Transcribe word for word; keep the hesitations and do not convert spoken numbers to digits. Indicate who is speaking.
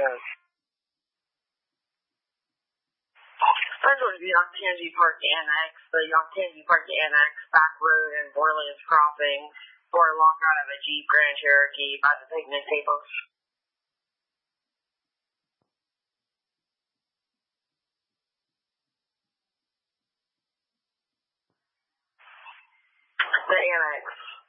Speaker 1: sense.
Speaker 2: Especially the Octangi Park Annex, the Octangi Park Annex back road in Borland's Crossing, or a lockout of a Jeep Grand Cherokee by the picnic tables. The Annex.